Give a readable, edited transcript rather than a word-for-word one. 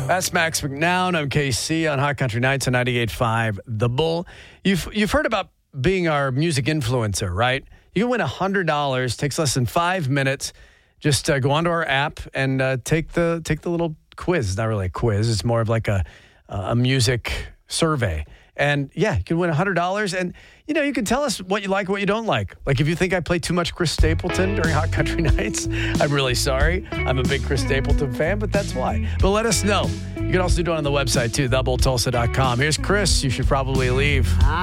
That's Max McNown. I'm KC on Hot Country Nights on 98.5 The Bull. You've heard about being our music influencer, right? You can win $100. Takes less than 5 minutes. Just go onto our app and take the little quiz. It's not really a quiz. It's more of like a music survey. And yeah, you can win $100. And, you can tell us what you like, what you don't like. Like if you think I play too much Chris Stapleton during Hot Country Nights, I'm really sorry. I'm a big Chris Stapleton fan, but that's why. But let us know. You can also do it on the website too, thebulltulsa.com. Here's Chris. You should probably leave.